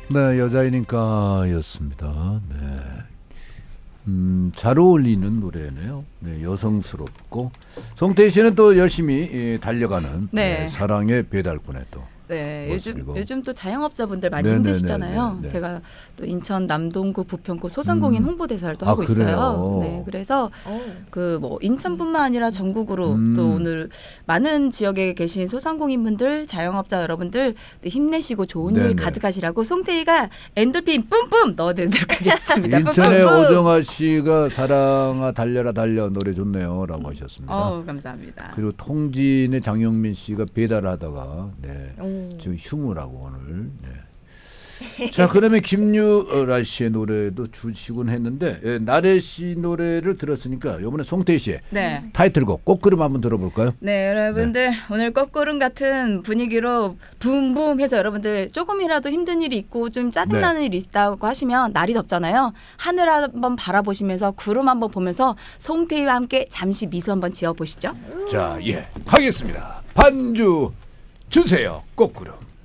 네, 여자이니까였습니다. 네. 잘 어울리는 노래네요. 네, 여성스럽고 송태희 씨는 또 열심히 달려가는 네, 사랑의 배달꾼의 또 네, 요즘 또 자영업자분들 많이 힘드시잖아요. 제가 또 인천 남동구 부평구 소상공인 홍보대사를 또 하고 있어요. 네, 그래서 그 뭐 인천뿐만 아니라 전국으로 또 오늘 많은 지역에 계신 소상공인분들, 자영업자 여러분들 또 힘내시고 좋은 일 가득하시라고 송태희가 엔돌핀 뿜뿜 넣어드리도록 하겠습니다. 인천의 오정아 씨가 사랑아 달려라 달려 노래 좋네요라고 하셨습니다. 감사합니다. 그리고 통진의 장영민 씨가 배달하다가 지금 휴무라고 오늘. 자, 그러면 김유라 씨의 노래도 주시곤 했는데 나래 씨 노래를 들었으니까 이번에 송태희 씨의 타이틀곡 꽃구름 한번 들어볼까요? 네, 여러분들 오늘 꽃구름 같은 분위기로 붐붐 해서 여러분들 조금이라도 힘든 일이 있고 좀 짜증나는 일이 있다고 하시면 날이 덥잖아요. 하늘 한번 바라보시면서 구름 한번 보면서 송태희와 함께 잠시 미소 한번 지어보시죠. 자, 하겠습니다. 반주 주세요. 꽃구름.